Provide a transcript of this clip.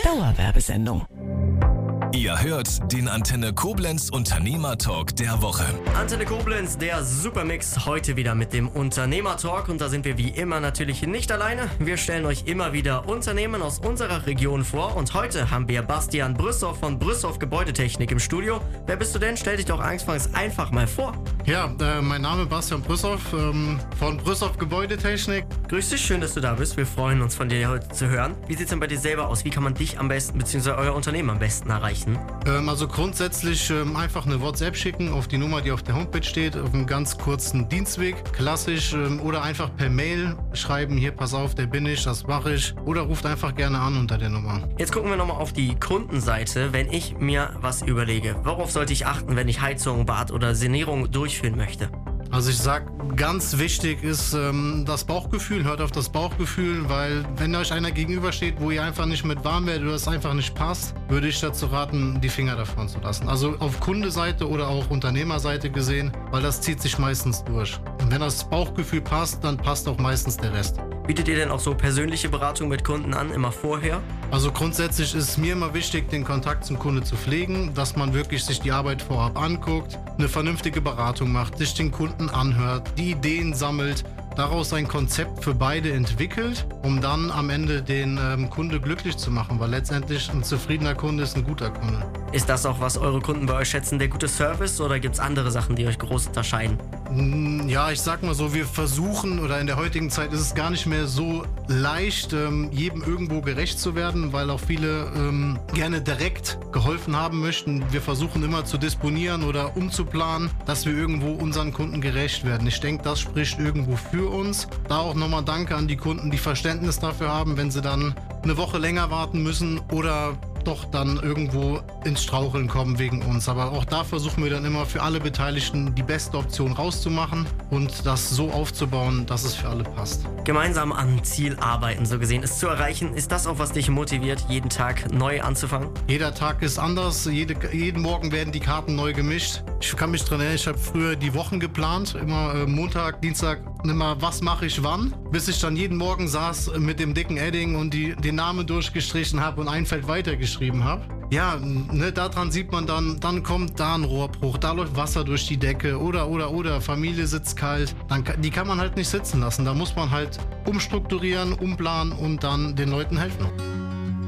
Dauerwerbesendung. Ihr hört den Antenne Koblenz Unternehmertalk der Woche. Antenne Koblenz, der Supermix, heute wieder mit dem Unternehmertalk. Und da sind wir wie immer natürlich nicht alleine. Wir stellen euch immer wieder Unternehmen aus unserer Region vor. Und heute haben wir Bastian Brüssow von Brüssow Gebäudetechnik im Studio. Wer bist du denn? Stell dich doch anfangs einfach mal vor. Ja, mein Name ist Bastian Brüssow von Brüssow Gebäudetechnik. Grüß dich, schön, dass du da bist. Wir freuen uns, von dir heute zu hören. Wie sieht es denn bei dir selber aus? Wie kann man dich am besten, beziehungsweise euer Unternehmen am besten erreichen? Also grundsätzlich einfach eine WhatsApp schicken auf die Nummer, die auf der Homepage steht, auf einem ganz kurzen Dienstweg, klassisch, oder einfach per Mail schreiben, hier pass auf, der bin ich, das mache ich, oder ruft einfach gerne an unter der Nummer. Jetzt gucken wir nochmal auf die Kundenseite. Wenn ich mir was überlege, worauf sollte ich achten, wenn ich Heizung, Bad oder Sanierung durchführen möchte? Also ich sag, ganz wichtig ist das Bauchgefühl, hört auf das Bauchgefühl, weil wenn euch einer gegenübersteht, wo ihr einfach nicht mit warm werdet oder es einfach nicht passt, würde ich dazu raten, die Finger davon zu lassen. Also auf Kundenseite oder auch Unternehmerseite gesehen, weil das zieht sich meistens durch. Und wenn das Bauchgefühl passt, dann passt auch meistens der Rest. Bietet ihr denn auch so persönliche Beratung mit Kunden an, immer vorher? Also grundsätzlich ist mir immer wichtig, den Kontakt zum Kunde zu pflegen, dass man wirklich sich die Arbeit vorab anguckt, eine vernünftige Beratung macht, sich den Kunden anhört, die Ideen sammelt, daraus ein Konzept für beide entwickelt, um dann am Ende den Kunde glücklich zu machen, weil letztendlich ein zufriedener Kunde ist ein guter Kunde. Ist das auch, was eure Kunden bei euch schätzen, der gute Service, oder gibt es andere Sachen, die euch groß unterscheiden? Ja, ich sag mal so, wir versuchen, oder in der heutigen Zeit ist es gar nicht mehr so leicht, jedem irgendwo gerecht zu werden, weil auch viele gerne direkt geholfen haben möchten. Wir versuchen immer zu disponieren oder umzuplanen, dass wir irgendwo unseren Kunden gerecht werden. Ich denke, das spricht irgendwo für uns. Da auch nochmal Danke an die Kunden, die Verständnis dafür haben, wenn sie dann eine Woche länger warten müssen oder doch dann irgendwo ins Straucheln kommen wegen uns. Aber auch da versuchen wir dann immer für alle Beteiligten die beste Option rauszumachen und das so aufzubauen, dass es für alle passt. Gemeinsam am Ziel arbeiten, so gesehen, es zu erreichen. Ist das auch, was dich motiviert, jeden Tag neu anzufangen? Jeder Tag ist anders. Jeden Morgen werden die Karten neu gemischt. Ich kann mich dran erinnern, ich habe früher die Wochen geplant. Immer Montag, Dienstag, immer was mache ich wann. Bis ich dann jeden Morgen saß mit dem dicken Edding und den Namen durchgestrichen habe und ein Feld weitergeschrieben habe. Ja, daran sieht man dann kommt da ein Rohrbruch, da läuft Wasser durch die Decke oder, Familie sitzt kalt. Die kann man halt nicht sitzen lassen. Da muss man halt umstrukturieren, umplanen und dann den Leuten helfen.